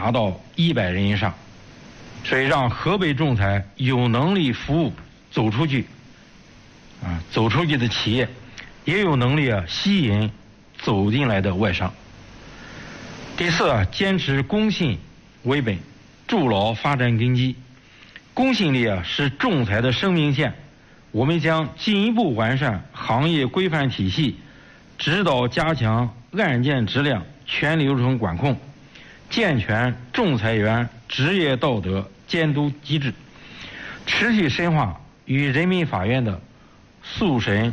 达到100人以上。所以让河北仲裁有能力服务走出去的企业，也有能力吸引走进来的外商。第四坚持公信为本，筑牢发展根基。公信力是仲裁的生命线。我们将进一步完善行业规范体系，指导加强案件质量全流程管控，健全仲裁员职业道德监督机制，持续深化与人民法院的诉审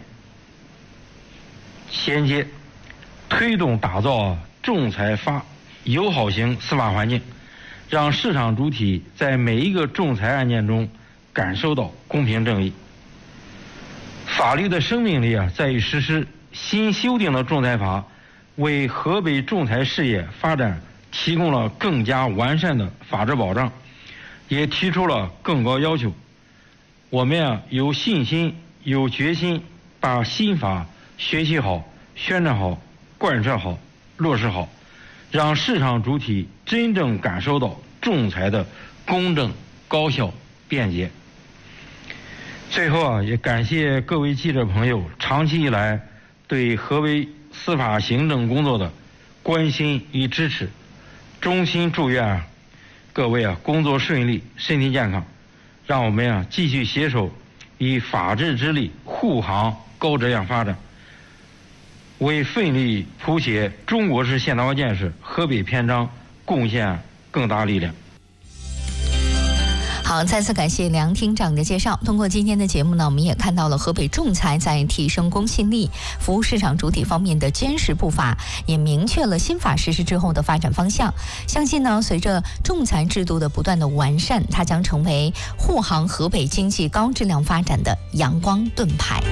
衔接，推动打造仲裁友好型司法环境，让市场主体在每一个仲裁案件中感受到公平正义。法律的生命力在于实施。新修订的仲裁法为河北仲裁事业发展提供了更加完善的法治保障，也提出了更高要求。我们有信心有决心把新法学习好、宣传好、贯彻好、落实好，让市场主体真正感受到仲裁的公正、高效、便捷。最后也感谢各位记者朋友长期以来对河北司法行政工作的关心与支持，衷心祝愿各位工作顺利，身体健康，让我们继续携手以法治之力护航高质量发展，为奋力谱写中国式现代化建设河北篇章贡献更大力量。 好，再次感谢梁厅长的介绍。通过今天的节目呢，我们也看到了河北仲裁在提升公信力、服务市场主体方面的坚实步伐，也明确了新法实施之后的发展方向。相信呢，随着仲裁制度的不断的完善，它将成为护航河北经济高质量发展的阳光盾牌。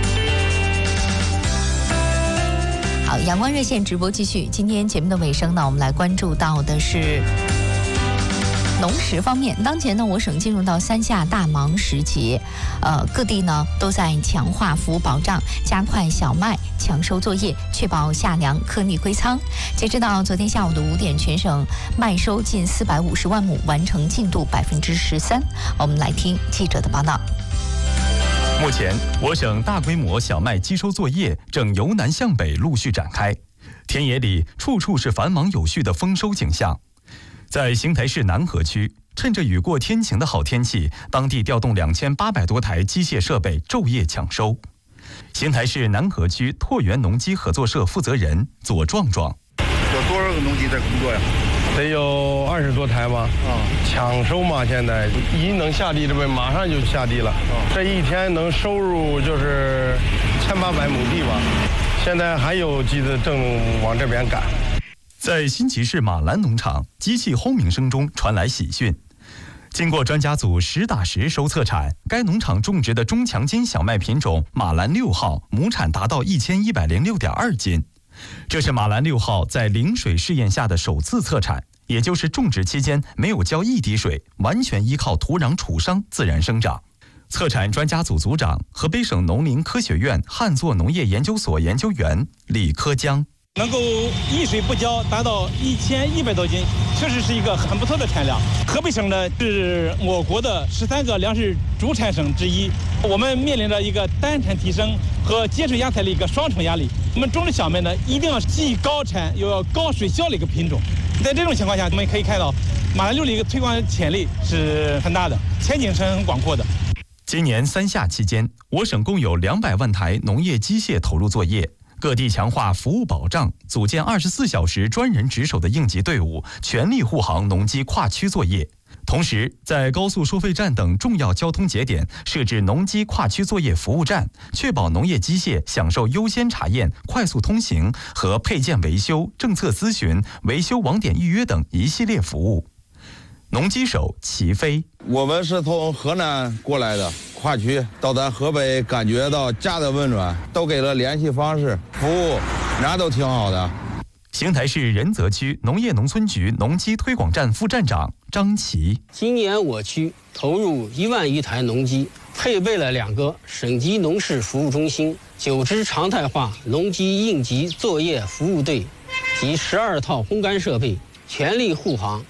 好，阳光热线直播继续。今天节目的尾声呢，我们来关注到的是农时方面。当前呢，我省进入到3夏大忙时节，各地呢都在强化服务保障，加快小麦抢收作业，确保夏粮颗粒归仓。截止到昨天下午的5点，全省麦收近450万亩，完成进度13%。我们来听记者的报道。 目前，我省大规模小麦机收作业正由南向北陆续展开，田野里处处是繁忙有序的丰收景象。在邢台市南河区，趁着雨过天晴的好天气，当地调动2800多台机械设备昼夜抢收。邢台市南河区拓源农机合作社负责人左壮壮： 有多少个农机在工作呀？ 得有20多台吧。抢收嘛，现在一能下地，这不马上就下地了。这一天能收入就是1800亩地吧。现在还有机子正往这边赶。 在新集市马兰农场，机器轰鸣声中传来喜讯。经过专家组实打实收测产，该农场种植的中强筋小麦品种马兰6号亩产达到1106.2斤。这是马兰6号在零水试验下的首次测产，也就是种植期间没有浇一滴水，完全依靠土壤储伤自然生长。测产专家组组长、河北省农林科学院旱作农业研究所研究员李科江： 能够一水不浇达到1100多斤，确实是一个很不错的产量。河北省呢是我国的13个粮食主产省之一，我们面临着一个单产提升和节省压菜的一个双重压力。我们种植小麦呢，一定要既高产又要高水效的一个品种。在这种情况下，我们可以看到马兰6的一个推广潜力是很大的，前景是很广阔的。 今年3夏期间，我省共有200万台农业机械投入作业。各地强化服务保障，组建24小时专人值守的应急队伍，全力护航农机跨区作业。同时，在高速收费站等重要交通节点设置农机跨区作业服务站，确保农业机械享受优先查验、快速通行和配件维修、政策咨询、维修网点预约等一系列服务。农机手齐飞： 我们是从河南过来的，跨区到咱河北，感觉到家的温暖，都给了联系方式，服务那都挺好的。 邢台市仁泽区农业农村局农机推广站副站长张琪： 今年我区投入1万余台农机，配备了2个省级农事服务中心、9支常态化农机应急作业服务队及12套烘干设备，全力护航